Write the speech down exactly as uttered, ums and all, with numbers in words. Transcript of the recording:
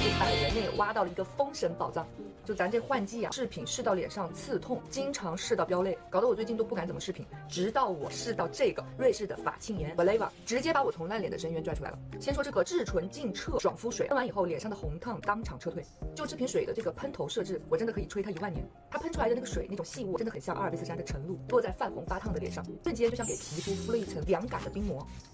百元内挖到了一个封神宝藏。就咱这换季啊，饰品试到脸上刺痛，经常试到飙泪，搞得我最近都不敢怎么饰品。直到我试到这个瑞士的法沁颜 Valeva， 直接把我从烂脸的深渊拽出来了。先说这个至纯净澈爽肤水，喷完以后脸上的红烫当场撤退。就这瓶水的这个喷头设置，我真的可以吹它一万年。它喷出来的那个水，那种细雾真的很像阿尔卑斯山的晨露，落在泛红发烫的脸上，瞬间就像给皮肤敷了一层凉感的冰膜。